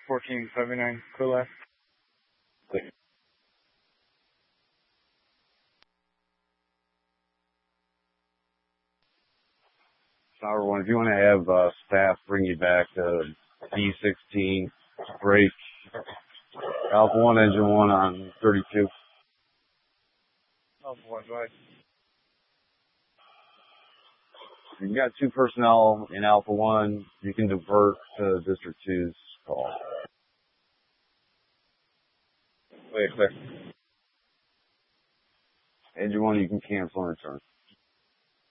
1479, clear left. Tower 1, if you want to have staff bring you back to D16, break Alpha 1, engine 1 on 32. Alpha 1, go ahead. You've got 2 personnel in Alpha 1. You can divert to District 2's call. Clear, clear. Engine 1, you can cancel and return.